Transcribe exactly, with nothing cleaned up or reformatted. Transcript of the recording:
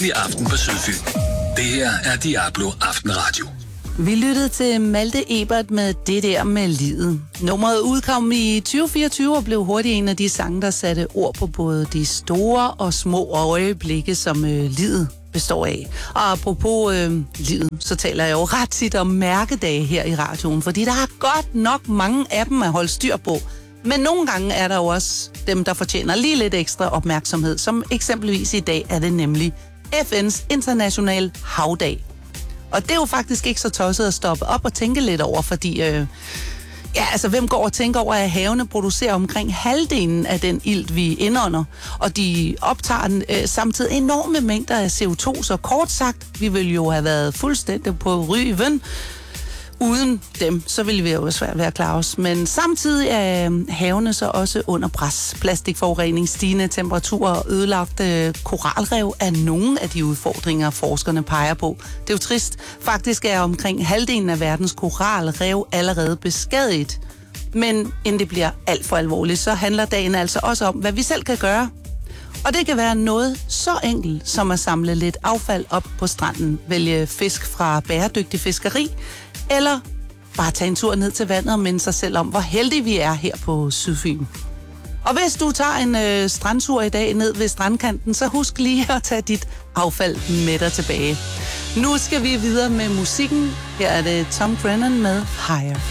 hyggelig aften på Sydfyn. Det her er Diablo Aftenradio. Vi lyttede til Malte Ebert med Det der med livet. Nummeret udkom i tyve fireogtyve og blev hurtigt en af de sange, der satte ord på både de store og små øjeblikke, som øh, livet består af. Og apropos øh, livet, så taler jeg jo ret tit om mærkedage her i radioen, fordi der er godt nok mange af dem at holde styr på. Men nogle gange er der jo også dem, der fortjener lige lidt ekstra opmærksomhed, som eksempelvis i dag er det nemlig F N's International Havdag. Og det er jo faktisk ikke så tosset at stoppe op og tænke lidt over, fordi øh, ja, altså, hvem går og tænker over, at havene producerer omkring halvdelen af den ilt, vi indånder, og de optager øh, samtidig enorme mængder af C O to, så kort sagt, vi ville jo have været fuldstændig på ryven. Uden dem, så ville vi jo svært være klar os. Men samtidig er havene så også under pres. Plastikforurening, stigende temperaturer og ødelagte koralrev er nogle af de udfordringer, forskerne peger på. Det er jo trist. Faktisk er omkring halvdelen af verdens koralrev allerede beskadiget. Men inden det bliver alt for alvorligt, så handler dagen altså også om, hvad vi selv kan gøre. Og det kan være noget så enkelt som at samle lidt affald op på stranden, vælge fisk fra bæredygtig fiskeri, eller bare tage en tur ned til vandet og minde sig selv om, hvor heldige vi er her på Sydfyn. Og hvis du tager en øh, strandtur i dag ned ved strandkanten, så husk lige at tage dit affald med dig tilbage. Nu skal vi videre med musikken. Her er det Tom Brennan med Higher.